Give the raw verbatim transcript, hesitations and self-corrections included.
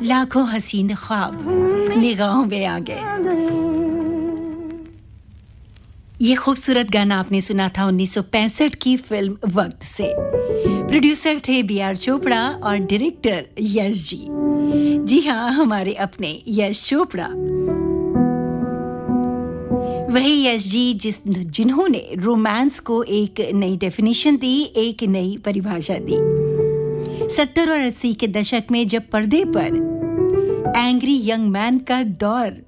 लाखों हसीन ख्वाब निगाहों में आ गए। ये खूबसूरत गाना आपने सुना था उन्नीस सौ पैंसठ की फिल्म वक्त से। प्रोड्यूसर थे बी आर चोपड़ा और डायरेक्टर यश जी। जी हाँ, हमारे अपने यश चोपड़ा, वही यश जी जिस जिन्होंने रोमांस को एक नई डेफिनेशन दी, एक नई परिभाषा दी। सत्तर और अस्सी के दशक में जब पर्दे पर एंग्री यंग मैन का दौर